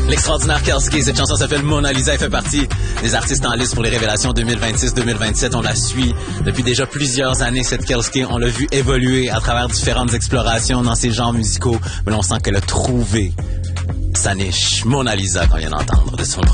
L'extraordinaire Kelsky, cette chanson s'appelle Mona Lisa et fait partie des artistes en liste pour les révélations 2026-2027. On la suit depuis déjà plusieurs années, cette Kelsky. On l'a vu évoluer à travers différentes explorations dans ses genres musicaux. Mais là, on sent qu'elle a trouvé sa niche. Mona Lisa qu'on vient d'entendre de son